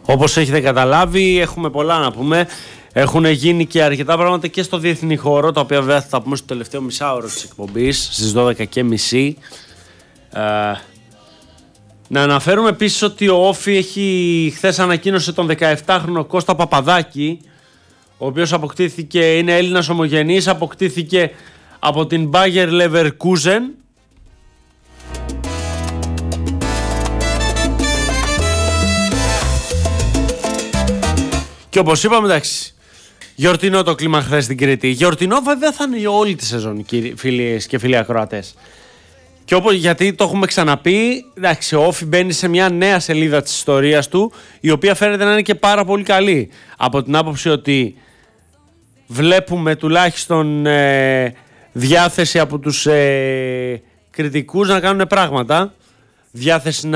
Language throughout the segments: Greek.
Όπως έχετε καταλάβει, έχουμε πολλά να πούμε. Έχουν γίνει και αρκετά πράγματα και στο διεθνή χώρο, τα οποία βέβαια θα τα πούμε στο τελευταίο μισάωρο της εκπομπής, στις 12:30. Να αναφέρουμε επίσης ότι ο Όφι έχει χθες ανακοίνωσε τον 17χρονο Κώστα Παπαδάκη, ο οποίος αποκτήθηκε, είναι Έλληνας ομογενής, αποκτήθηκε από την Bayer Leverkusen. Και όπως είπαμε, εντάξει, γιορτινό το κλίμα χθες στην Κρήτη. Γιορτινό βέβαια θα είναι όλη τη σεζόν, φίλοι και φίλοι ακροατές. Και όπως, γιατί το έχουμε ξαναπεί, εντάξει, ο Όφι μπαίνει σε μια νέα σελίδα της ιστορίας του, η οποία φαίνεται να είναι και πάρα πολύ καλή. Από την άποψη ότι βλέπουμε τουλάχιστον διάθεση από τους κριτικούς να κάνουν πράγματα, διάθεση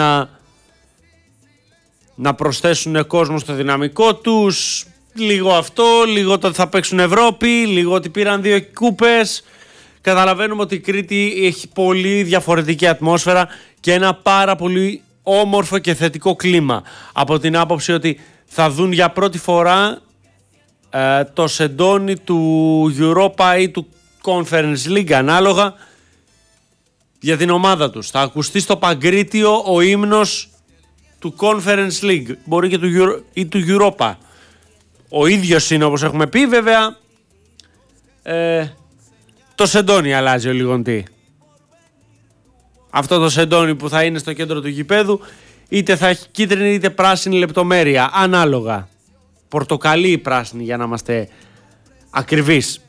να προσθέσουν κόσμο στο δυναμικό τους, λίγο αυτό, λίγο το ότι θα παίξουν Ευρώπη, λίγο ότι πήραν 2 κούπες. Καταλαβαίνουμε ότι η Κρήτη έχει πολύ διαφορετική ατμόσφαιρα και ένα πάρα πολύ όμορφο και θετικό κλίμα. Από την άποψη ότι θα δουν για πρώτη φορά το σεντόνι του Europa ή του Conference League ανάλογα για την ομάδα τους. Θα ακουστεί στο Παγκρίτιο ο ύμνος του Conference League, μπορεί και του Europa. Ο ίδιος είναι, όπως έχουμε πει, βέβαια το σεντόνι αλλάζει ο λιγοντή. Αυτό το σεντόνι που θα είναι στο κέντρο του γηπέδου είτε θα έχει κίτρινη είτε πράσινη λεπτομέρεια, ανάλογα. Πορτοκαλί ή πράσινη, για να είμαστε ακριβείς.